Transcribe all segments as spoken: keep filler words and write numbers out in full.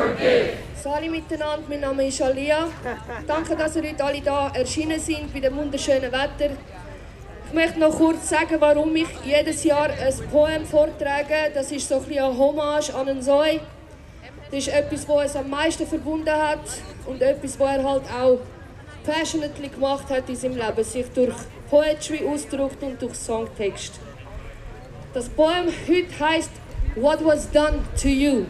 Salut miteinander, mein Name ist Alia. Danke, dass ihr heute alle da erschienen sind bei dem wunderschönen Wetter. Ich möchte noch kurz sagen, warum ich jedes Jahr ein Poem vortrage. Das ist so ein bisschen eine Hommage an den Zoe. Das ist etwas, was uns am meisten verbunden hat und etwas, was er halt auch passionately gemacht hat in seinem Leben, sich durch Poetry ausdrückt und durch Songtext. Das Poem heute heisst What Was Done to You.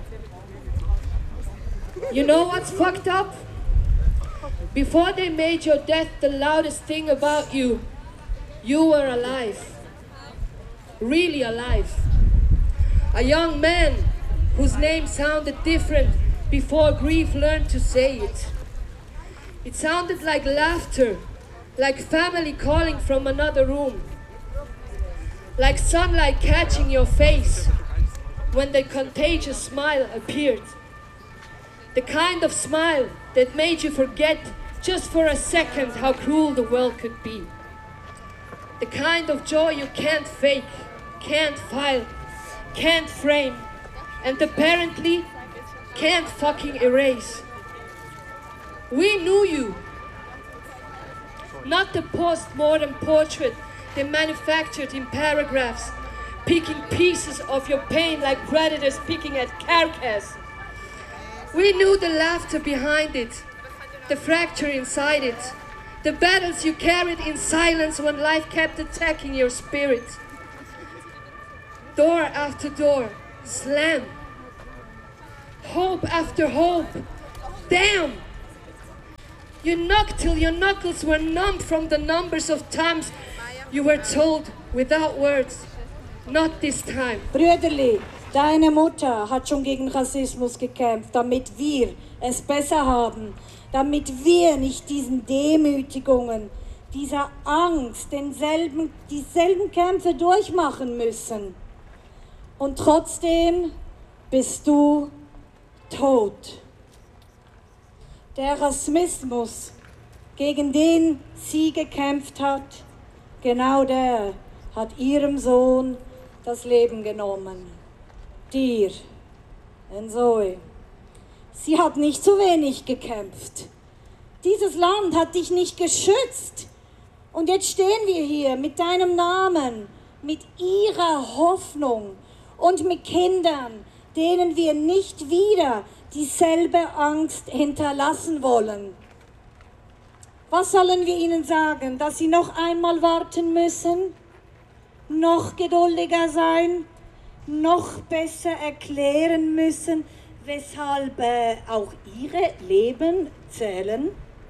You know what's fucked up? Before they made your death the loudest thing about you, you were alive. Really alive. A young man whose name sounded different before grief learned to say it. It sounded like laughter, like family calling from another room, like sunlight catching your face when the contagious smile appeared. The kind of smile that made you forget just for a second how cruel the world could be. The kind of joy you can't fake, can't file, can't frame, and apparently can't fucking erase. We knew you. Not the post-mortem portrait they manufactured in paragraphs, picking pieces of your pain like predators picking at carcass. We knew the laughter behind it, the fracture inside it, the battles you carried in silence when life kept attacking your spirit. Door after door, slam. Hope after hope. Damn! You knocked till your knuckles were numb from the numbers of times you were told without words, not this time. Brüderli, deine Mutter hat schon gegen Rassismus gekämpft, damit wir es besser haben, damit wir nicht diesen Demütigungen, dieser Angst, denselben, dieselben Kämpfe durchmachen müssen. Und trotzdem bist du tot. Der Rassismus, gegen den sie gekämpft hat, genau der hat ihrem Sohn das Leben genommen. Dir, Zoe. Sie hat nicht zu wenig gekämpft. Dieses Land hat dich nicht geschützt. Und jetzt stehen wir hier mit deinem Namen, mit ihrer Hoffnung und mit Kindern, denen wir nicht wieder dieselbe Angst hinterlassen wollen. Was sollen wir ihnen sagen? Dass sie noch einmal warten müssen? Noch geduldiger sein? Noch besser erklären müssen, weshalb äh, auch ihre Leben zählen?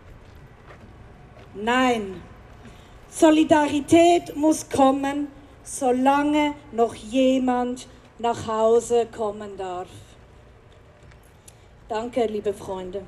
Nein, Solidarität muss kommen, solange noch jemand nach Hause kommen darf. Danke, liebe Freunde.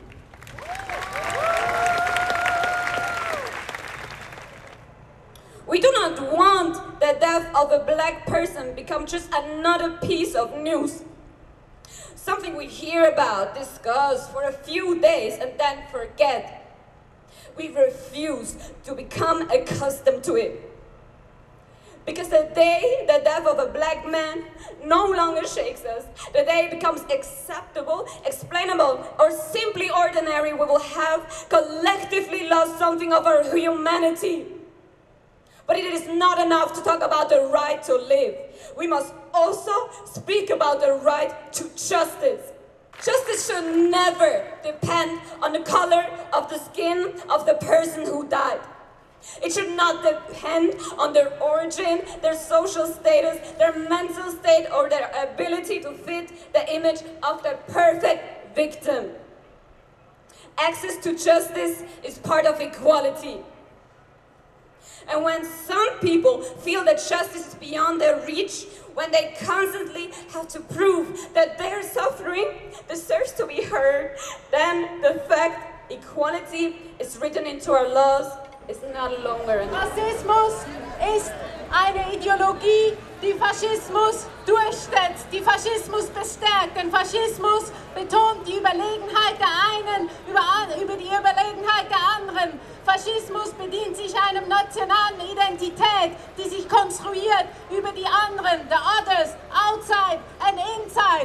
We do not want the death of a black person become just another piece of news. Something we hear about, discuss for a few days and then forget. We refuse to become accustomed to it. Because the day the death of a black man no longer shakes us, the day it becomes acceptable, explainable, or simply ordinary, we will have collectively lost something of our humanity. But it is not enough to talk about the right to live. We must also speak about the right to justice. Justice should never depend on the color of the skin of the person who died. It should not depend on their origin, their social status, their mental state, or their ability to fit the image of the perfect victim. Access to justice is part of equality. And when some people feel that justice is beyond their reach, when they constantly have to prove that their suffering deserves to be heard, then the fact equality is written into our laws is not longer enough. Rassismus ist eine Ideologie, die Faschismus durchsetzt, die Faschismus bestärkt. Denn Faschismus betont die Überlegenheit der einen über, über die Überlegenheit der anderen. Faschismus bedient sich einer nationalen Identität, die sich konstruiert über die anderen, the others, outside and inside.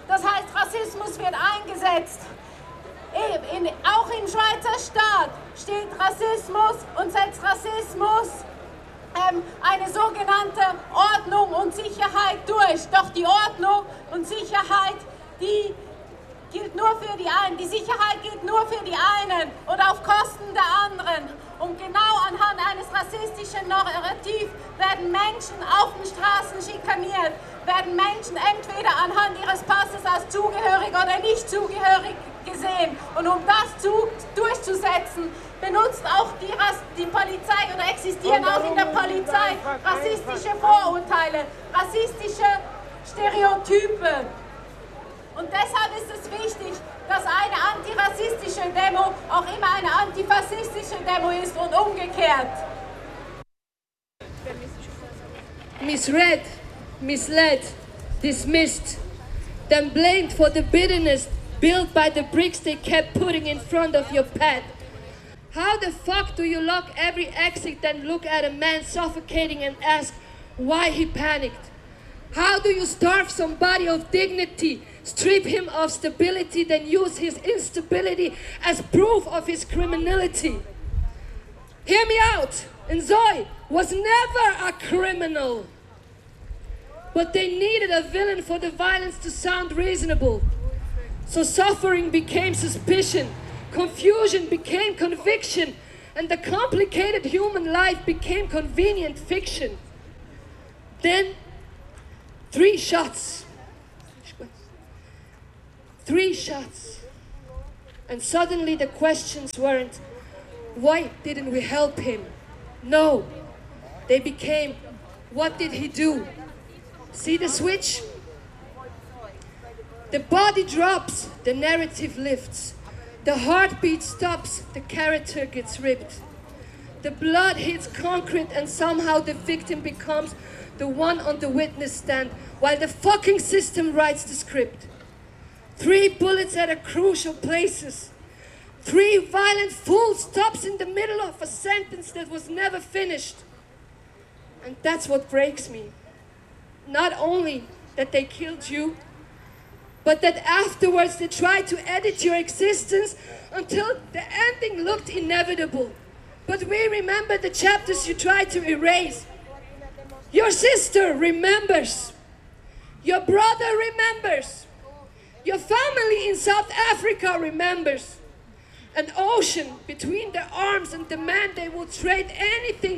Das heißt, Rassismus wird eingesetzt. In, auch im Schweizer Staat steht Rassismus und setzt Rassismus ähm, eine sogenannte Ordnung und Sicherheit durch. Doch die Ordnung und Sicherheit, die gilt nur für die einen. Die Sicherheit gilt nur für die einen und auf Kosten der anderen. Und genau anhand eines rassistischen Narrativs werden Menschen auf den Straßen schikaniert, werden Menschen entweder anhand ihres Passes als zugehörig oder nicht zugehörig gesehen. Und um das zu, durchzusetzen, benutzt auch die, die Polizei oder existieren auch in der Polizei rassistische Vorurteile, rassistische Stereotype. Und deshalb ist es wichtig, dass eine antirassistische Demo auch immer eine antifaschistische Demo ist und umgekehrt. Misread, misled, dismissed, then blamed for the bitterness built by the bricks they kept putting in front of your path. How the fuck do you lock every exit, then look at a man suffocating and ask why he panicked? How do you starve somebody of dignity, strip him of stability, then use his instability as proof of his criminality? Hear me out. Nzoy was never a criminal. But they needed a villain for the violence to sound reasonable. So suffering became suspicion, confusion became conviction, and the complicated human life became convenient fiction. Then, three shots. Three shots. And suddenly the questions weren't, why didn't we help him? No. They became, what did he do? See the switch? The body drops, the narrative lifts. The heartbeat stops, the character gets ripped. The blood hits concrete and somehow the victim becomes the one on the witness stand while the fucking system writes the script. Three bullets at a crucial places. Three violent full stops in the middle of a sentence that was never finished. And that's what breaks me. Not only that they killed you, but that afterwards they tried to edit your existence until the ending looked inevitable. But we remember the chapters you tried to erase. Your sister remembers. Your brother remembers. Your family in South Africa remembers. An ocean between their arms and the man they will trade anything